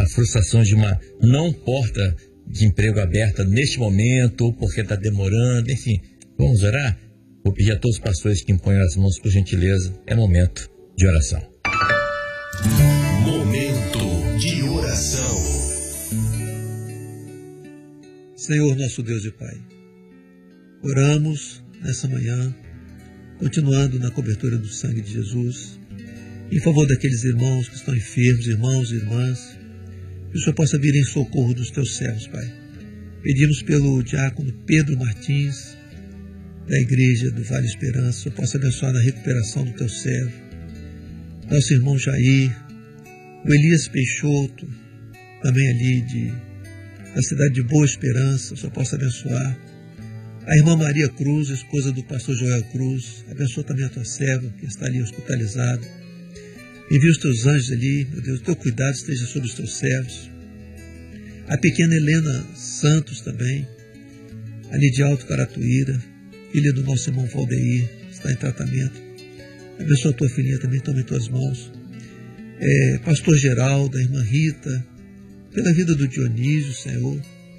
a frustração de uma não porta de emprego aberta neste momento, porque está demorando, enfim. Vamos orar? Vou pedir a todos os pastores que imponham as mãos, por gentileza. É momento de oração. Momento de oração. Senhor, nosso Deus e Pai, oramos nessa manhã, continuando na cobertura do sangue de Jesus, em favor daqueles irmãos que estão enfermos, irmãos e irmãs, que o Senhor possa vir em socorro dos teus servos, Pai. Pedimos pelo diácono Pedro Martins, da igreja do Vale Esperança, que o Senhor possa abençoar na recuperação do teu servo. Nosso irmão Jair, o Elias Peixoto, também ali da cidade de Boa Esperança, o Senhor possa abençoar. A irmã Maria Cruz, esposa do pastor Joel Cruz, abençoa também a tua serva, que está ali hospitalizada. Envia os teus anjos ali, meu Deus, o teu cuidado esteja sobre os teus servos. A pequena Helena Santos também, ali de Alto Caratuíra, filha do nosso irmão Valdeir, está em tratamento. Abençoa a tua filhinha também, toma em tuas mãos. Pastor Geraldo, a irmã Rita, pela vida do Dionísio, Senhor,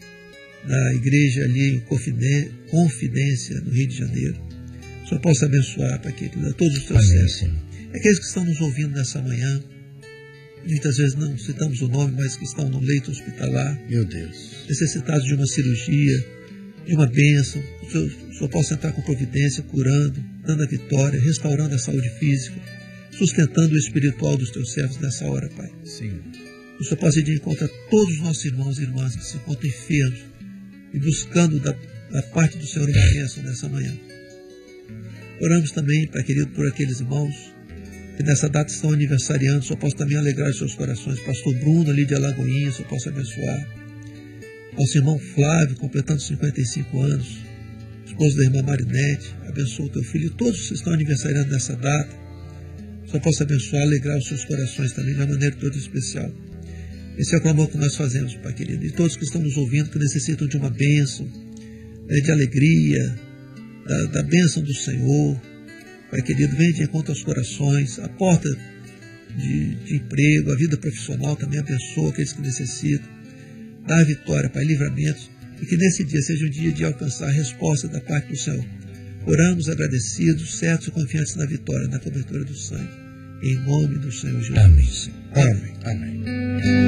da igreja ali em Confidência, no Rio de Janeiro. O Senhor possa abençoar, Pai querido, a todos os teus servos. Aqueles que estão nos ouvindo nessa manhã, muitas vezes não citamos o nome, mas que estão no leito hospitalar, Meu Deus, necessitados de uma cirurgia, de uma bênção, o Senhor possa entrar com providência, curando, dando a vitória, restaurando a saúde física, sustentando o espiritual dos teus servos nessa hora, Pai. sim. O Senhor possa ir de encontro a todos os nossos irmãos e irmãs que se encontram enfermos e buscando da parte do Senhor uma bênção nessa manhã. Oramos também, Pai querido, por aqueles irmãos que nessa data estão aniversariando, o Senhor possa também alegrar os seus corações. Pastor Bruno, ali de Alagoinha, o Senhor possa abençoar. Nosso irmão Flávio, completando 55 anos, esposo da irmã Marinete, abençoa o teu filho. E todos que estão aniversariando nessa data, o Senhor possa abençoar, alegrar os seus corações também, de uma maneira toda especial. Esse é o clamor que nós fazemos, Pai querido. E todos que estão nos ouvindo, que necessitam de uma bênção, de alegria, da bênção do Senhor, Pai querido, venha de encontro aos corações, a porta de emprego, a vida profissional também abençoa aqueles que necessitam. Dá a vitória, Pai, livramentos, e que nesse dia seja um dia de alcançar a resposta da parte do Senhor. Oramos agradecidos, certos e confiantes na vitória, na cobertura do sangue. Em nome do Senhor Jesus. Amém. Amém. Amém.